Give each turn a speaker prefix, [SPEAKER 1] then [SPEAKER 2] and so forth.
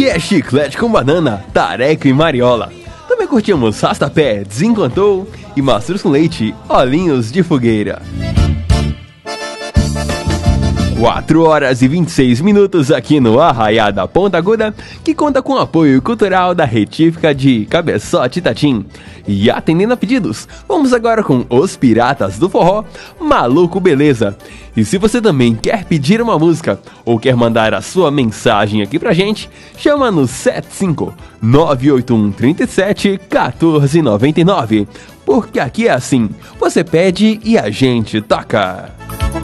[SPEAKER 1] que é chiclete com banana, tareco e mariola. Também curtimos rastapé, desencantou e mastruz com leite, olhinhos de fogueira. 4h26 aqui no Arraiada Ponta Aguda, que conta com o apoio cultural da Retífica de Cabeçote Itatim. E atendendo a pedidos, vamos agora com Os Piratas do Forró, Maluco Beleza. E se você também quer pedir uma música ou quer mandar a sua mensagem aqui pra gente, chama no 75981371499. Porque aqui é assim, você pede e a gente toca.